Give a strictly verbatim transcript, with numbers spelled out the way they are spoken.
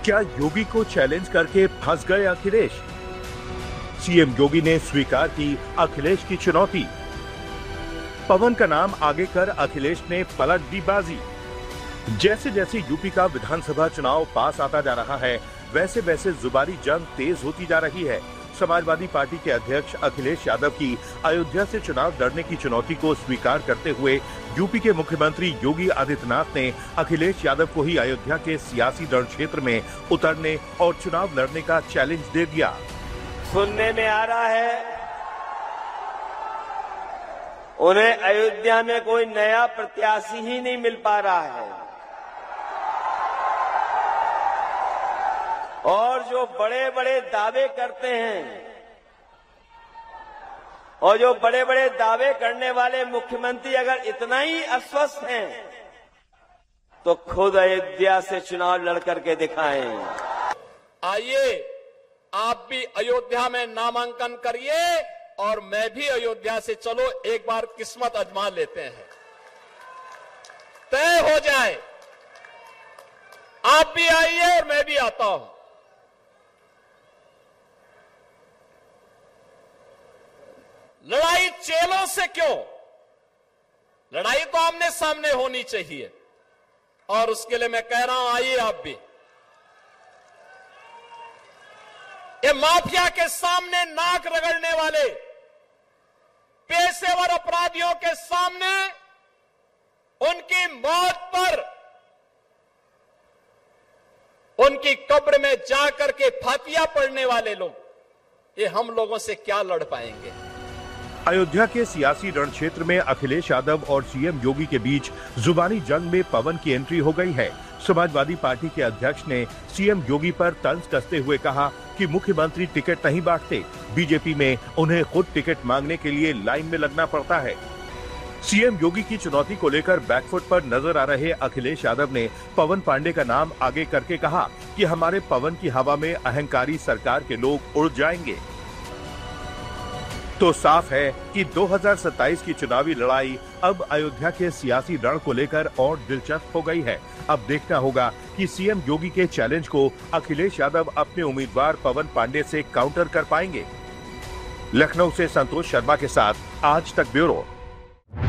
क्या योगी को चैलेंज करके फंस गए अखिलेश? सीएम योगी ने स्वीकार की अखिलेश की चुनौती। पवन का नाम आगे कर अखिलेश ने पलट दी बाजी। जैसे जैसे यूपी का विधानसभा चुनाव पास आता जा रहा है, वैसे वैसे जुबानी जंग तेज होती जा रही है। समाजवादी पार्टी के अध्यक्ष अखिलेश यादव की अयोध्या से चुनाव लड़ने की चुनौती को स्वीकार करते हुए यूपी के मुख्यमंत्री योगी आदित्यनाथ ने अखिलेश यादव को ही अयोध्या के सियासी रण क्षेत्र में उतरने और चुनाव लड़ने का चैलेंज दे दिया। सुनने में आ रहा है उन्हें अयोध्या में कोई नया प्रत्याशी ही नहीं मिल पा रहा है और जो बड़े बड़े दावे करते हैं और जो बड़े बड़े दावे करने वाले मुख्यमंत्री अगर इतना ही अस्वस्थ हैं तो खुद अयोध्या से चुनाव लड़ करके दिखाएं। आइए आप भी अयोध्या में नामांकन करिए और मैं भी अयोध्या से, चलो एक बार किस्मत आजमा लेते हैं, तय हो जाए। आप भी आइए और मैं भी आता हूं। लड़ाई चेलों से क्यों? लड़ाई तो आमने सामने होनी चाहिए और उसके लिए मैं कह रहा हूं, आइए आप भी। ये माफिया के सामने नाक रगड़ने वाले पेशेवर अपराधियों के सामने उनकी मौत पर उनकी कब्र में जाकर के फातिया पढ़ने वाले लोग, ये हम लोगों से क्या लड़ पाएंगे? अयोध्या के सियासी रण क्षेत्र में अखिलेश यादव और सीएम योगी के बीच जुबानी जंग में पवन की एंट्री हो गई है। समाजवादी पार्टी के अध्यक्ष ने सीएम योगी पर तंज कसते हुए कहा कि मुख्यमंत्री टिकट नहीं बांटते, बीजेपी में उन्हें खुद टिकट मांगने के लिए लाइन में लगना पड़ता है। सीएम योगी की चुनौती को लेकर बैकफुट पर नजर आ रहे अखिलेश यादव ने पवन पांडे का नाम आगे करके कहा कि हमारे पवन की हवा में अहंकारी सरकार के लोग उड़ जाएंगे। तो साफ है कि दो हज़ार सत्ताईस की चुनावी लड़ाई अब अयोध्या के सियासी रण को लेकर और दिलचस्प हो गई है। अब देखना होगा कि सीएम योगी के चैलेंज को अखिलेश यादव अपने उम्मीदवार पवन पांडे से काउंटर कर पाएंगे। लखनऊ से संतोष शर्मा के साथ आज तक ब्यूरो।